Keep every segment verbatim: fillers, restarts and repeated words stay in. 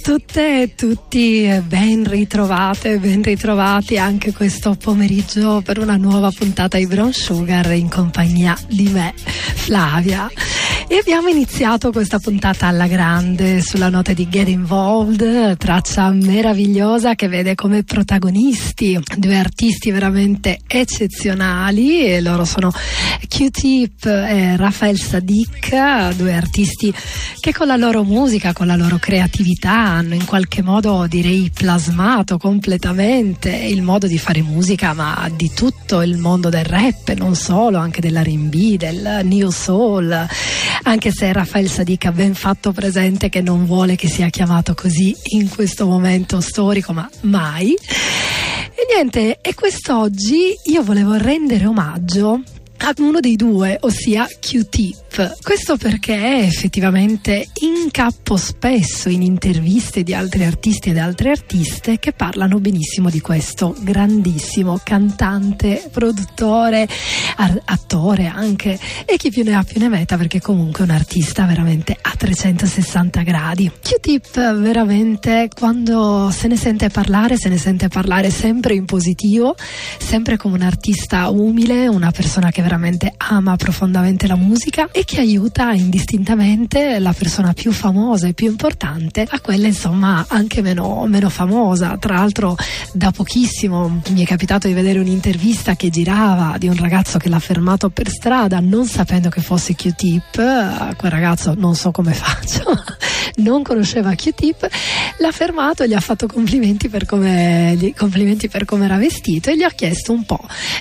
tutte e tutti, ben ritrovate, ben ritrovati anche questo pomeriggio per una nuova puntata di Brown Sugar in compagnia di me, Flavia. E abbiamo iniziato questa puntata alla grande sulla nota di Get Involved, traccia meravigliosa che vede come protagonisti due artisti veramente eccezionali, e loro sono Q-Tip e Raphael Saadiq, due artisti che con la loro musica, con la loro creatività hanno in qualche modo, direi, plasmato completamente il modo di fare musica, ma di tutto il mondo del rap, non solo, anche dell'R and B, del Neo Soul, anche se Raphael Saadiq ha ben fatto presente che non vuole che sia chiamato così in questo momento storico, ma mai. E niente, e quest'oggi io volevo rendere omaggio ad uno dei due, ossia Q-Tip. Questo perché effettivamente incappo spesso in interviste di altri artisti ed altre artiste che parlano benissimo di questo grandissimo cantante, produttore, ar- attore anche, e chi più ne ha più ne metta, perché comunque è un artista veramente a trecentosessanta gradi. Q-Tip veramente, quando se ne sente parlare, se ne sente parlare sempre in positivo, sempre come un artista umile, una persona che veramente ama profondamente la musica e che aiuta indistintamente la persona più famosa e più importante a quella insomma anche meno, meno famosa. Tra l'altro da pochissimo mi è capitato di vedere un'intervista che girava di un ragazzo che l'ha fermato per strada non sapendo che fosse Q-Tip. Quel ragazzo, non so come faccio, non conosceva Q-Tip, l'ha fermato e gli ha fatto complimenti per come, gli, complimenti per come era vestito, e gli ha chiesto un po'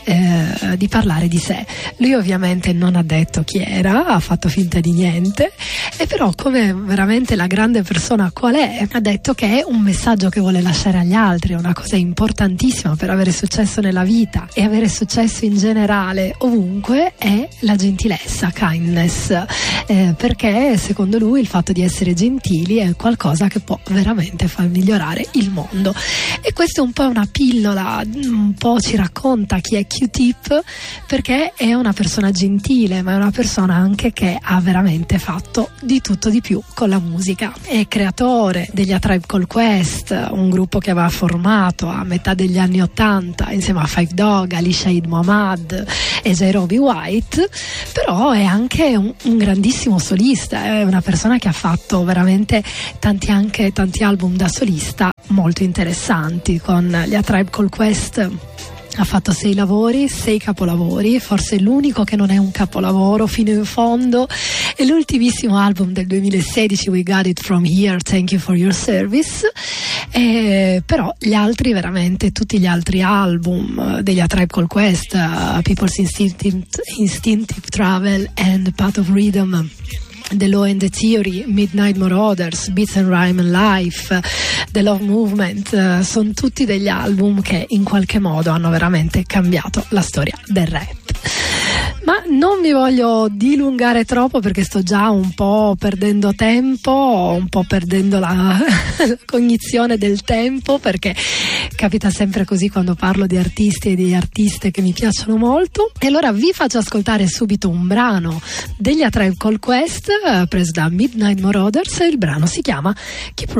eh, di parlare di sé. Lui ovviamente non ha detto chi era, ha fatto finta di niente, e però, come veramente la grande persona qual è, ha detto che è un messaggio che vuole lasciare agli altri, è una cosa importantissima per avere successo nella vita e avere successo in generale ovunque, è la gentilezza, kindness, eh, perché secondo lui il fatto di essere gentili è qualcosa che può veramente far migliorare il mondo. E questa è un po' una pillola, un po' ci racconta chi è Q-Tip, perché è una persona gentile, ma è una persona anche che ha veramente fatto di tutto di più con la musica. È creatore degli A Tribe Called Quest, un gruppo che aveva formato a metà degli anni ottanta insieme a Five Dog, Ali Shaheed Muhammad e J. Robbie White, però è anche un, un grandissimo solista, è una persona che ha fatto veramente tanti, anche tanti album da solista molto interessanti. Con gli A Tribe Called Quest ha fatto sei lavori, sei capolavori, forse l'unico che non è un capolavoro fino in fondo è l'ultimissimo album del duemilasedici, We Got It From Here, Thank You For Your Service. Eh, però gli altri, veramente tutti gli altri album degli A Tribe Called Quest, uh, People's Instinctive, Instinctive Travel and Path of Rhythm, The Law and the Theory, Midnight Marauders, Beats and Rhyme and Life, The Love Movement, uh, sono tutti degli album che in qualche modo hanno veramente cambiato la storia del rap. Ma non mi voglio dilungare troppo, perché sto già un po' perdendo tempo, un po' perdendo la cognizione del tempo, perché capita sempre così quando parlo di artisti e di artiste che mi piacciono molto. E allora vi faccio ascoltare subito un brano degli A Tribe Called Quest, eh, preso da Midnight Marauders, e il brano si chiama Keep